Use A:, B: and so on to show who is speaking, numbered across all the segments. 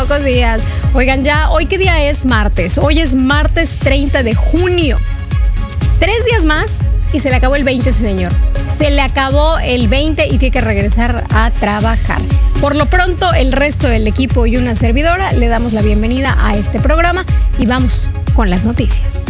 A: Pocos días. Oigan, hoy qué día es martes. Hoy es martes 30 de junio. 3 días más y se le acabó el 20, señor. Se le acabó el 20 y tiene que regresar a trabajar. Por lo pronto, el resto del equipo y una servidora le damos la bienvenida a este programa y vamos con las noticias.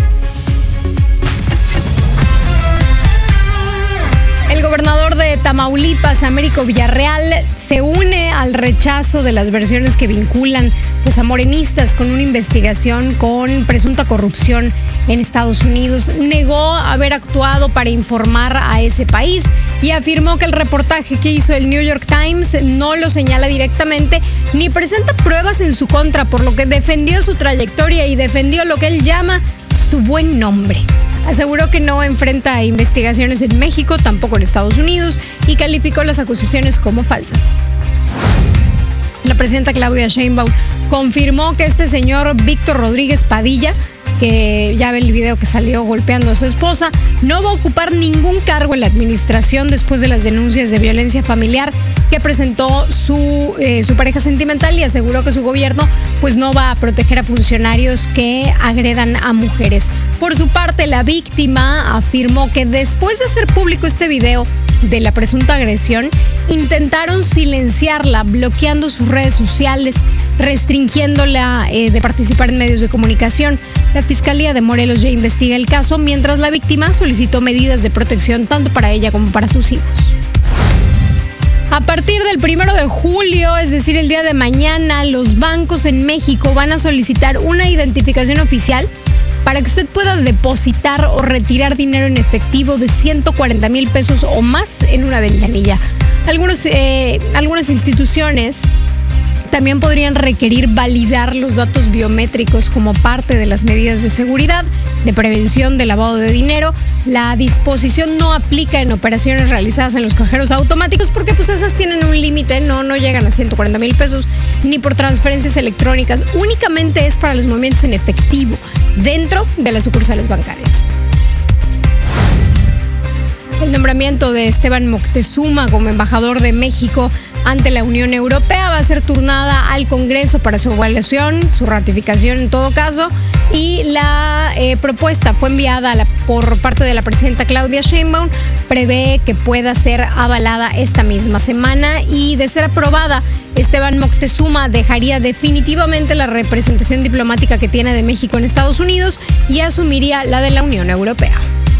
A: El gobernador de Tamaulipas, Américo Villarreal, se une al rechazo de las versiones que vinculan a morenistas con una investigación con presunta corrupción en Estados Unidos. Negó haber actuado para informar a ese país y afirmó que el reportaje que hizo el New York Times no lo señala directamente ni presenta pruebas en su contra, por lo que defendió su trayectoria y defendió lo que él llama su buen nombre. Aseguró que no enfrenta investigaciones en México, tampoco en Estados Unidos, y calificó las acusaciones como falsas. La presidenta Claudia Sheinbaum confirmó que este señor Víctor Rodríguez Padilla, que ya ve el video que salió golpeando a su esposa, no va a ocupar ningún cargo en la administración después de las denuncias de violencia familiar que presentó su pareja sentimental, y aseguró que su gobierno no va a proteger a funcionarios que agredan a mujeres. Por su parte, la víctima afirmó que después de hacer público este video de la presunta agresión, intentaron silenciarla, bloqueando sus redes sociales, restringiéndola de participar en medios de comunicación. La Fiscalía de Morelos ya investiga el caso, mientras la víctima solicitó medidas de protección tanto para ella como para sus hijos. A partir del 1 de julio, es decir, el día de mañana, los bancos en México van a solicitar una identificación oficial para que usted pueda depositar o retirar dinero en efectivo de 140,000 pesos o más en una ventanilla. Algunas instituciones también podrían requerir validar los datos biométricos como parte de las medidas de seguridad, de prevención de lavado de dinero. La disposición no aplica en operaciones realizadas en los cajeros automáticos porque esas tienen un límite, no llegan a 140,000 pesos, ni por transferencias electrónicas. Únicamente es para los movimientos en efectivo dentro de las sucursales bancarias. El nombramiento de Esteban Moctezuma como embajador de México ante la Unión Europea va a ser turnada al Congreso para su evaluación, su ratificación en todo caso, y la propuesta fue enviada por parte de la presidenta Claudia Sheinbaum. Prevé que pueda ser avalada esta misma semana, y de ser aprobada, Esteban Moctezuma dejaría definitivamente la representación diplomática que tiene de México en Estados Unidos y asumiría la de la Unión Europea.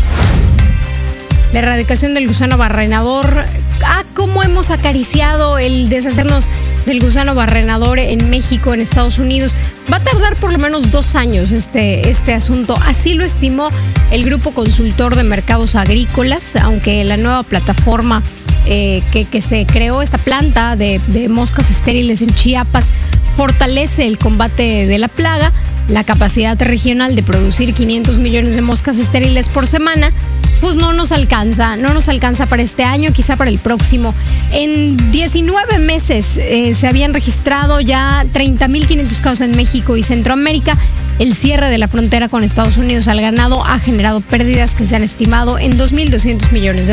A: La erradicación del gusano barrenador. Cómo hemos acariciado el deshacernos del gusano barrenador en México, en Estados Unidos. Va a tardar por lo menos 2 años este asunto. Así lo estimó el Grupo Consultor de Mercados Agrícolas, aunque la nueva plataforma que se creó, esta planta de moscas estériles en Chiapas, fortalece el combate de la plaga. La capacidad regional de producir 500 millones de moscas estériles por semana, no nos alcanza para este año, quizá para el próximo. En 19 meses se habían registrado ya 30,500 casos en México y Centroamérica. El cierre de la frontera con Estados Unidos al ganado ha generado pérdidas que se han estimado en $2,200 millones.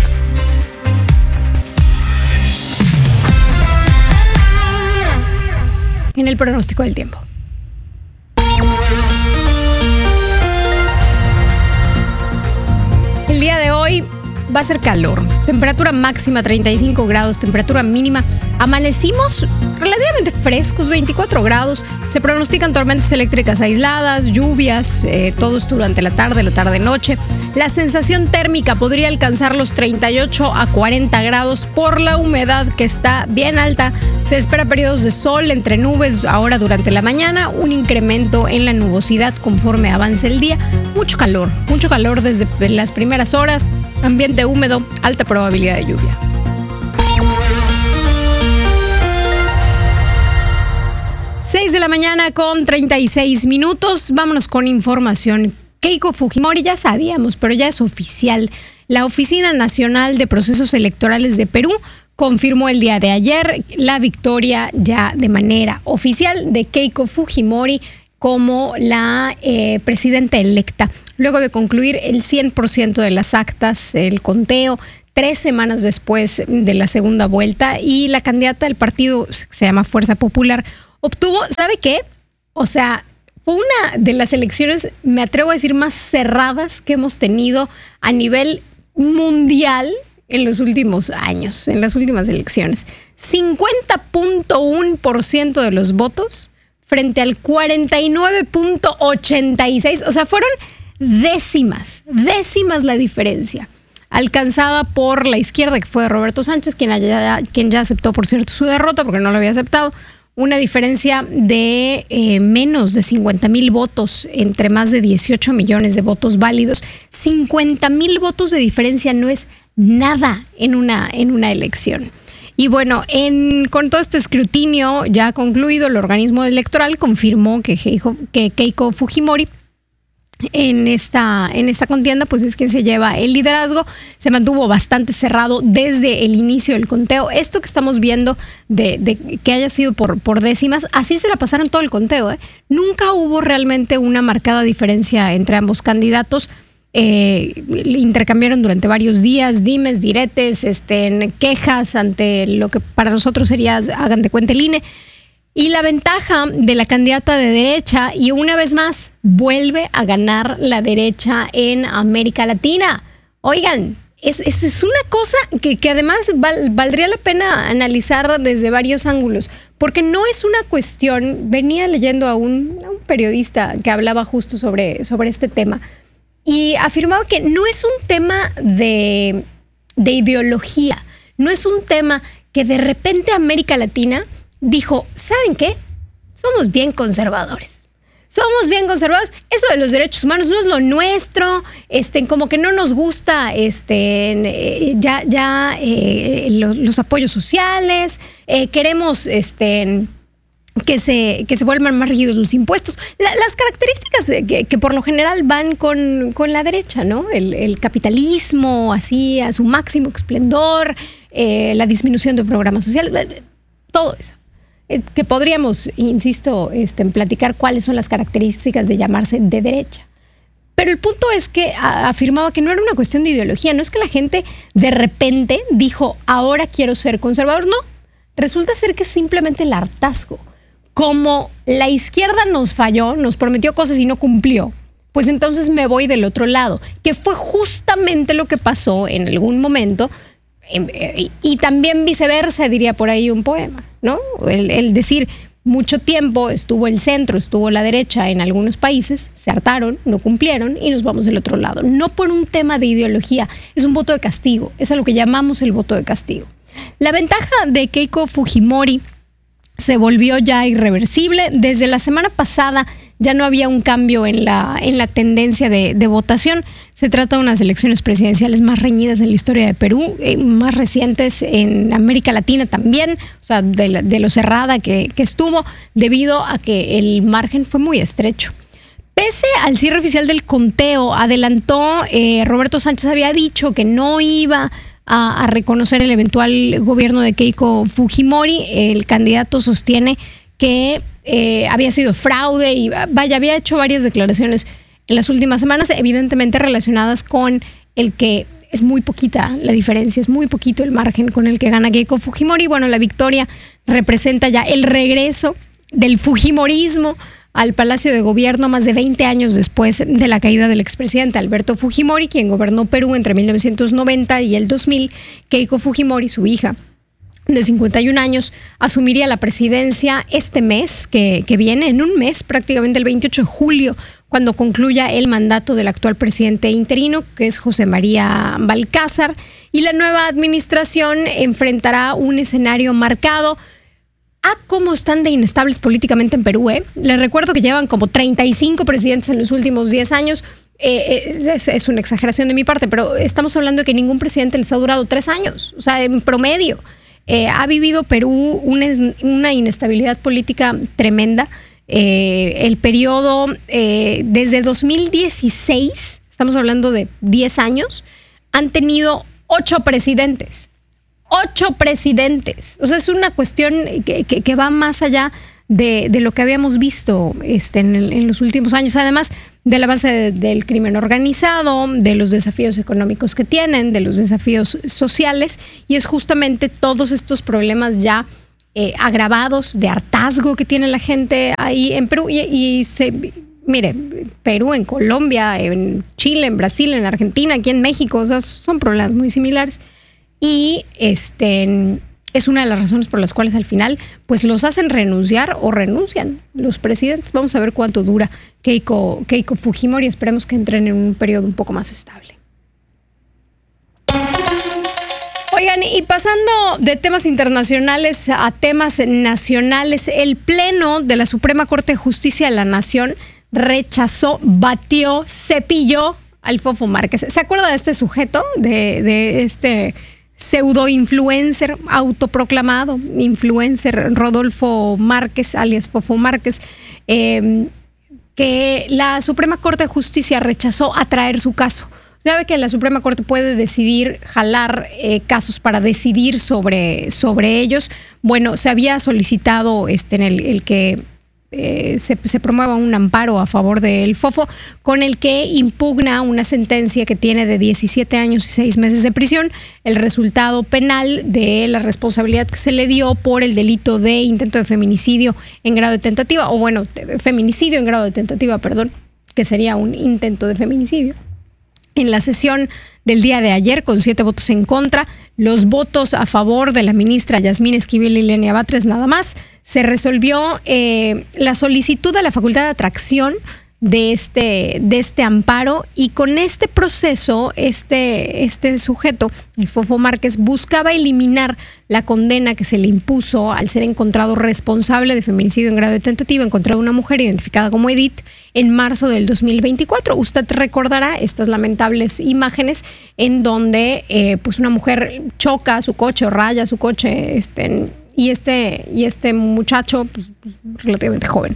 A: En el pronóstico del tiempo. El día de hoy va a ser calor, temperatura máxima 35 grados, temperatura mínima. Amanecimos relativamente frescos, 24 grados. Se pronostican tormentas eléctricas aisladas, lluvias, todo esto durante la tarde-noche. La sensación térmica podría alcanzar los 38 a 40 grados por la humedad que está bien alta. Se espera periodos de sol entre nubes ahora durante la mañana, un incremento en la nubosidad conforme avance el día. Mucho calor desde las primeras horas, ambiente húmedo, alta probabilidad de lluvia. Seis de la mañana con 36 minutos. Vámonos con información. Keiko Fujimori, ya sabíamos, pero ya es oficial. La Oficina Nacional de Procesos Electorales de Perú confirmó el día de ayer la victoria ya de manera oficial de Keiko Fujimori como la presidenta electa. Luego de concluir el 100% de las actas, el conteo, 3 semanas después de la segunda vuelta, y la candidata del partido, se llama Fuerza Popular, obtuvo, ¿sabe qué? O sea, fue una de las elecciones, me atrevo a decir, más cerradas que hemos tenido a nivel mundial en los últimos años, en las últimas elecciones. 50.1% de los votos frente al 49.86%. O sea, fueron décimas la diferencia alcanzada por la izquierda, que fue Roberto Sánchez, quien ya aceptó, por cierto, su derrota porque no lo había aceptado. Una diferencia de menos de 50,000 votos entre más de 18 millones de votos válidos. 50,000 votos de diferencia no es nada en una elección. Y bueno, con todo este escrutinio ya concluido, el organismo electoral confirmó que Keiko Fujimori en esta contienda pues es quien se lleva el liderazgo. Se mantuvo bastante cerrado desde el inicio del conteo. Esto que estamos viendo de que haya sido por décimas, así se la pasaron todo el conteo, Nunca hubo realmente una marcada diferencia entre ambos candidatos. Intercambiaron durante varios días dimes, diretes, quejas ante lo que para nosotros sería hagan de cuenta el INE. Y la ventaja de la candidata de derecha, y una vez más, vuelve a ganar la derecha en América Latina. Oigan, es una cosa que además valdría la pena analizar desde varios ángulos, porque no es una cuestión, venía leyendo a un periodista que hablaba justo sobre este tema, y afirmaba que no es un tema de ideología, no es un tema que de repente América Latina dijo, ¿saben qué? Somos bien conservadores. Eso de los derechos humanos no es lo nuestro. Como que no nos gusta los apoyos sociales. Queremos que se vuelvan más rígidos los impuestos. Las características que por lo general van con la derecha, ¿no? El capitalismo así a su máximo esplendor, la disminución de programas sociales, todo eso. Que podríamos, insisto, platicar cuáles son las características de llamarse de derecha. Pero el punto es que afirmaba que no era una cuestión de ideología, no es que la gente de repente dijo, ahora quiero ser conservador, no. Resulta ser que es simplemente el hartazgo. Como la izquierda nos falló, nos prometió cosas y no cumplió, pues entonces me voy del otro lado, que fue justamente lo que pasó en algún momento. Y también viceversa, diría por ahí un poema, ¿no? El decir, mucho tiempo estuvo el centro, estuvo la derecha en algunos países, se hartaron, no cumplieron y nos vamos del otro lado. No por un tema de ideología, es un voto de castigo, es a lo que llamamos el voto de castigo. La ventaja de Keiko Fujimori se volvió ya irreversible. Desde la semana pasada ya no había un cambio en la tendencia de votación. Se trata de unas elecciones presidenciales más reñidas en la historia de Perú, más recientes en América Latina también, o sea, de lo cerrada que estuvo, debido a que el margen fue muy estrecho. Pese al cierre oficial del conteo, adelantó, Roberto Sánchez había dicho que no iba a reconocer el eventual gobierno de Keiko Fujimori. El candidato sostiene que había sido fraude y había hecho varias declaraciones en las últimas semanas, evidentemente relacionadas con el que es muy poquita la diferencia, es muy poquito el margen con el que gana Keiko Fujimori. Bueno, la victoria representa ya el regreso del fujimorismo al Palacio de Gobierno más de 20 años después de la caída del expresidente Alberto Fujimori, quien gobernó Perú entre 1990 y el 2000. Keiko Fujimori, su hija, de 51 años, asumiría la presidencia este mes que viene, en un mes, prácticamente el 28 de julio, cuando concluya el mandato del actual presidente interino, que es José María Balcázar, y la nueva administración enfrentará un escenario marcado a cómo están de inestables políticamente en Perú. Les recuerdo que llevan como 35 presidentes en los últimos 10 años. Es una exageración de mi parte, pero estamos hablando de que ningún presidente les ha durado 3 años, o sea, en promedio. Ha vivido Perú una inestabilidad política tremenda. El periodo desde 2016, estamos hablando de 10 años, han tenido 8 presidentes. 8 presidentes. O sea, es una cuestión que va más allá de lo que habíamos visto en los últimos años. Además de la base del crimen organizado, de los desafíos económicos que tienen, de los desafíos sociales, y es justamente todos estos problemas ya agravados de hartazgo que tiene la gente ahí en Perú. Mire, Perú, en Colombia, en Chile, en Brasil, en Argentina, aquí en México, o sea, son problemas muy similares. Y es una de las razones por las cuales al final pues los hacen renunciar o renuncian los presidentes. Vamos a ver cuánto dura Keiko Fujimori. Esperemos que entren en un periodo un poco más estable. Oigan, y pasando de temas internacionales a temas nacionales, el Pleno de la Suprema Corte de Justicia de la Nación rechazó, batió, cepilló al Fofo Márquez. ¿Se acuerda de este sujeto? De este pseudo-influencer, autoproclamado influencer Rodolfo Márquez, alias Fofo Márquez, que la Suprema Corte de Justicia rechazó atraer su caso. Sabe que la Suprema Corte puede decidir jalar casos para decidir sobre ellos. Bueno, se había solicitado en el que se promueva un amparo a favor del Fofo, con el que impugna una sentencia que tiene de 17 años y 6 meses de prisión, el resultado penal de la responsabilidad que se le dio por el delito de intento de feminicidio en grado de tentativa, o bueno, feminicidio en grado de tentativa, perdón, que sería un intento de feminicidio. En la sesión del día de ayer, con 7 votos en contra, los votos a favor de la ministra Yasmín Esquivel y Lenia Batres nada más, se resolvió la solicitud de la facultad de atracción de este amparo, y con este proceso, este sujeto, el Fofo Márquez, buscaba eliminar la condena que se le impuso al ser encontrado responsable de feminicidio en grado de tentativa en contra de una mujer identificada como Edith en marzo del 2024. Usted recordará estas lamentables imágenes en donde pues una mujer choca su coche o raya su coche y este muchacho pues, relativamente joven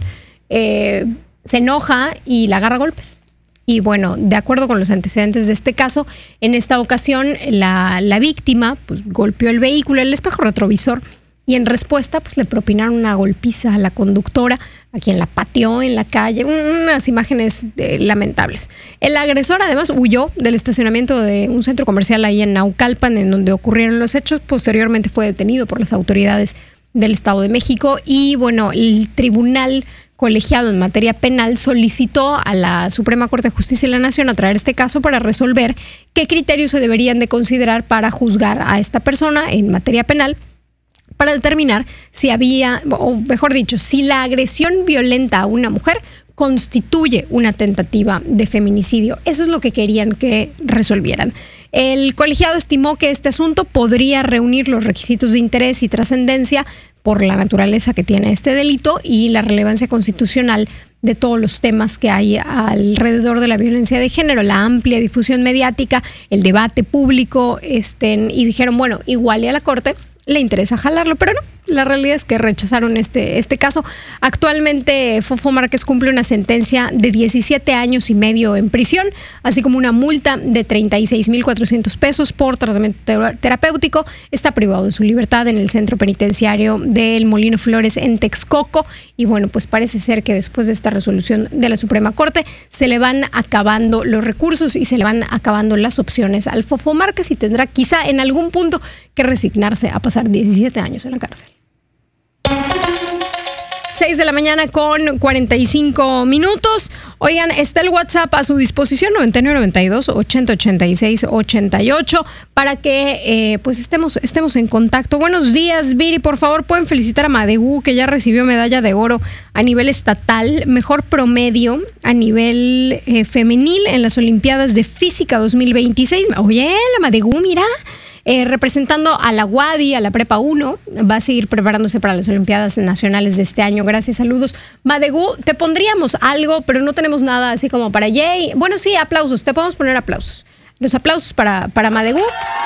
A: se enoja y la agarra a golpes. Y bueno, de acuerdo con los antecedentes de este caso, en esta ocasión la víctima pues golpeó el vehículo, el espejo retrovisor, y en respuesta pues le propinaron una golpiza a la conductora, a quien la pateó en la calle. Unas imágenes lamentables. El agresor además huyó del estacionamiento de un centro comercial ahí en Naucalpan, en donde ocurrieron los hechos. Posteriormente fue detenido por las autoridades del Estado de México, y bueno, el tribunal colegiado en materia penal solicitó a la Suprema Corte de Justicia de la Nación a traer este caso para resolver qué criterios se deberían de considerar para juzgar a esta persona en materia penal, para determinar si había, o mejor dicho, si la agresión violenta a una mujer constituye una tentativa de feminicidio. Eso es lo que querían que resolvieran. El colegiado estimó que este asunto podría reunir los requisitos de interés y trascendencia por la naturaleza que tiene este delito y la relevancia constitucional de todos los temas que hay alrededor de la violencia de género, la amplia difusión mediática, el debate público, y dijeron, bueno, igual y a la Corte le interesa jalarlo, pero no. La realidad es que rechazaron este caso. Actualmente Fofo Márquez cumple una sentencia de 17 años y medio en prisión, así como una multa de 36,400 pesos por tratamiento terapéutico. Está privado de su libertad en el centro penitenciario del Molino Flores en Texcoco. Y bueno, pues parece ser que después de esta resolución de la Suprema Corte se le van acabando los recursos y se le van acabando las opciones al Fofo Márquez, y tendrá quizá en algún punto que resignarse a pasar 17 años en la cárcel. 6 de la mañana con 45 minutos. Oigan, está el WhatsApp a su disposición, 9992-8086-88, para que pues estemos en contacto. Buenos días, Viri. Por favor, pueden felicitar a Madegu, que ya recibió medalla de oro a nivel estatal, mejor promedio a nivel femenil en las Olimpiadas de Física 2026. Oye, la Madegu, mira. Representando a la UADY, a la Prepa 1, va a seguir preparándose para las Olimpiadas Nacionales de este año. Gracias, saludos. Madegu, te pondríamos algo, pero no tenemos nada así como para Jay. Bueno, sí, aplausos, te podemos poner aplausos. Los aplausos para Madegu.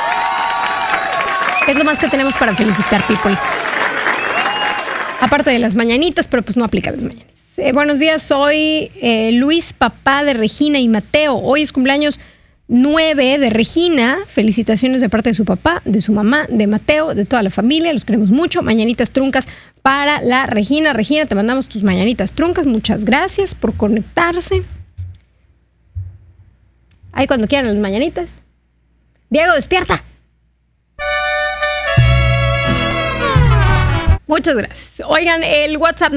A: Es lo más que tenemos para felicitar, people. Aparte de las mañanitas, pero pues no aplica las mañanitas. Buenos días, soy Luis, papá de Regina y Mateo. Hoy es cumpleaños 9 de Regina. Felicitaciones de parte de su papá, de su mamá, de Mateo, de toda la familia. Los queremos mucho. Mañanitas truncas para la Regina. Regina, te mandamos tus mañanitas truncas. Muchas gracias por conectarse. Ahí cuando quieran las mañanitas. Diego, despierta. Muchas gracias. Oigan, el WhatsApp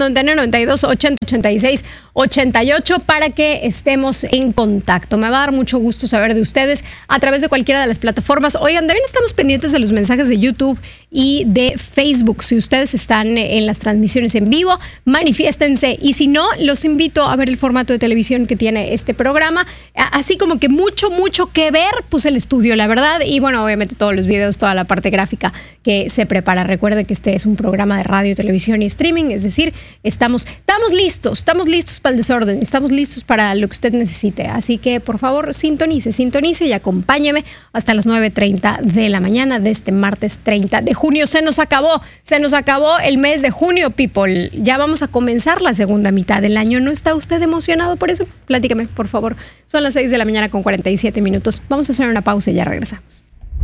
A: 9992-8086-88 para que estemos en contacto. Me va a dar mucho gusto saber de ustedes a través de cualquiera de las plataformas. Oigan, también estamos pendientes de los mensajes de YouTube y de Facebook. Si ustedes están en las transmisiones en vivo, manifiéstense. Y si no, los invito a ver el formato de televisión que tiene este programa. Así como que mucho que ver, pues el estudio, la verdad. Y bueno, obviamente todos los videos, toda la parte gráfica que se prepara. Recuerde que este es un programa de radio, televisión y streaming, es decir, estamos listos para el desorden, estamos listos para lo que usted necesite, así que por favor sintonice y acompáñeme hasta las 9:30 de la mañana de este martes 30 de junio. Se nos acabó el mes de junio, people, ya vamos a comenzar la segunda mitad del año. ¿No está usted emocionado por eso? Platícame, por favor. Son las 6 de la mañana con 47 minutos, vamos a hacer una pausa y ya regresamos.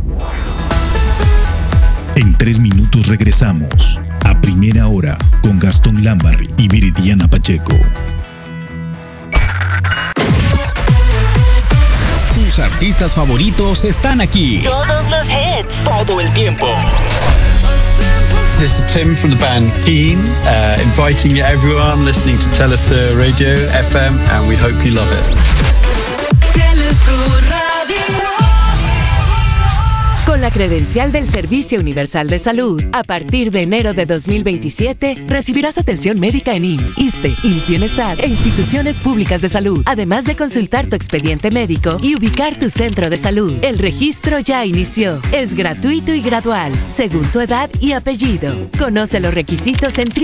B: En 3 minutos regresamos a Primera Hora con Gastón Lambarri y Viridiana Pacheco. Tus artistas favoritos están aquí.
C: Todos los hits.
B: Todo el tiempo.
D: This is Tim from the band Keen, inviting everyone listening to Telesur Radio FM, and we hope you love it.
C: Con la credencial del Servicio Universal de Salud, a partir de enero de 2027, recibirás atención médica en IMSS, ISSSTE, IMSS Bienestar e instituciones públicas de salud, además de consultar tu expediente médico y ubicar tu centro de salud. El registro ya inició. Es gratuito y gradual, según tu edad y apellido. Conoce los requisitos en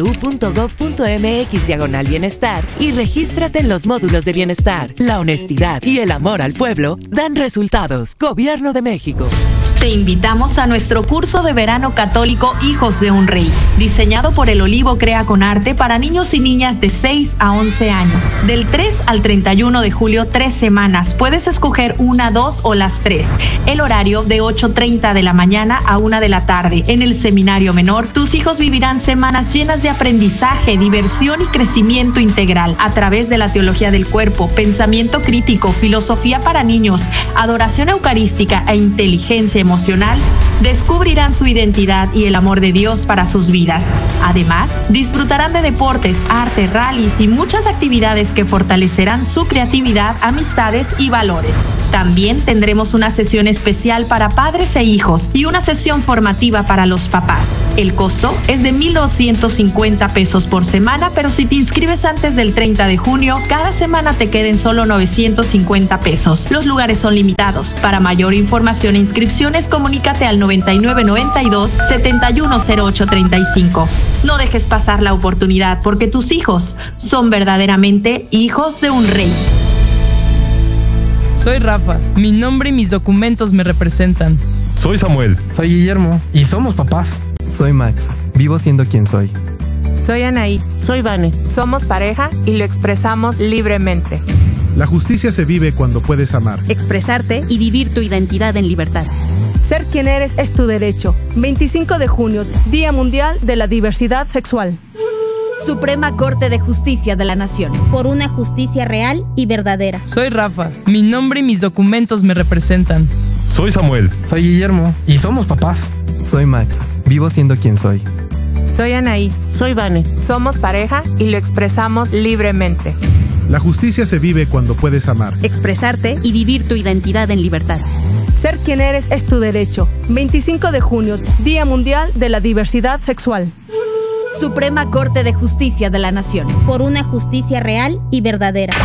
C: www.gov.mx/bienestar y regístrate en los módulos de bienestar. La honestidad y el amor al pueblo dan resultados. Gobierno de México.
E: Te invitamos a nuestro curso de verano católico Hijos de un Rey, diseñado por El Olivo Crea con Arte para niños y niñas de 6 a 11 años. Del 3 al 31 de julio, 3 semanas. Puedes escoger una, 2 o las 3. El horario de 8:30 de la mañana a 1 de la tarde. En el seminario menor, tus hijos vivirán semanas llenas de aprendizaje, diversión y crecimiento integral a través de la teología del cuerpo, pensamiento crítico, filosofía para niños, adoración eucarística e inteligencia emocional. Descubrirán su identidad y el amor de Dios para sus vidas. Además, disfrutarán de deportes, arte, rallies y muchas actividades que fortalecerán su creatividad, amistades y valores. También tendremos una sesión especial para padres e hijos y una sesión formativa para los papás. El costo es de $1,250 por semana, pero si te inscribes antes del 30 de junio, cada semana te queden solo $950. Los lugares son limitados. Para mayor información e inscripciones, comunícate al 9992-710835. No dejes pasar la oportunidad, porque tus hijos son verdaderamente hijos de un rey.
F: Soy Rafa. Mi nombre y mis documentos me representan.
G: Soy Samuel.
H: Soy Guillermo. Y somos papás.
I: Soy Max. Vivo siendo quien soy.
J: Soy Anaí.
K: Soy Vane.
J: Somos pareja y lo expresamos libremente.
L: La justicia se vive cuando puedes amar.
M: Expresarte y vivir tu identidad en libertad.
N: Ser quien eres es tu derecho. 25 de junio, Día Mundial de la Diversidad Sexual.
M: Suprema Corte de Justicia de la Nación. Por una justicia real y verdadera.
F: Soy Rafa. Mi nombre y mis documentos me representan.
G: Soy Samuel.
H: Soy Guillermo. Y somos papás.
I: Soy Max. Vivo siendo quien soy.
J: Soy Anaí.
K: Soy Vane.
J: Somos pareja y lo expresamos libremente.
L: La justicia se vive cuando puedes amar.
M: Expresarte y vivir tu identidad en libertad.
N: Ser quien eres es tu derecho. 25 de junio, Día Mundial de la Diversidad Sexual.
M: Suprema Corte de Justicia de la Nación. Por una justicia real y verdadera.